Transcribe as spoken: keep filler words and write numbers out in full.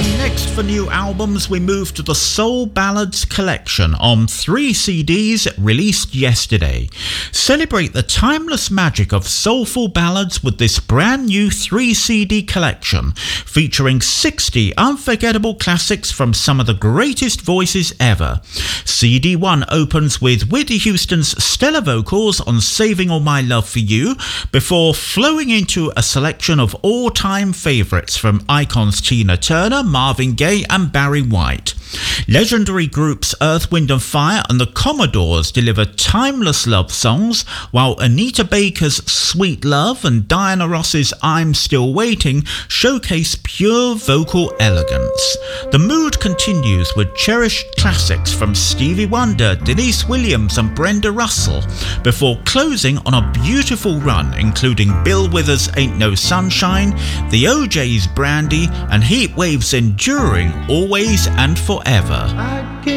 And next for new albums, we move to the Soul Ballads collection on three C Ds released yesterday. Celebrate the timeless magic of soulful ballads with this brand new three C D collection, featuring sixty unforgettable classics from some of the greatest voices ever. C D one opens with Whitney Houston's stellar vocals on Saving All My Love for You, before flowing into a selection of all-time favourites from icons Tina Turner, Marvin Gaye and Barry White. Legendary groups Earth, Wind and Fire and the Commodores deliver timeless love songs, while Anita Baker's Sweet Love and Diana Ross's I'm Still Waiting showcase pure vocal elegance. The mood continues with cherished classics from Stevie Wonder, Denise Williams and Brenda Russell, before closing on a beautiful run including Bill Withers' Ain't No Sunshine, the O J's Brandy and Heatwave's Enduring Always and Forever.